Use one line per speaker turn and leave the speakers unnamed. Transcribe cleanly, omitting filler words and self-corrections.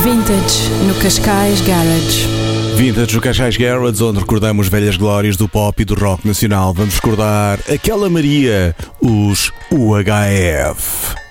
Vintage no Cascais Garage.
Vintage no Cascais Garage, onde recordamos velhas glórias do pop e do rock nacional. Vamos recordar aquela Maria, os UHF.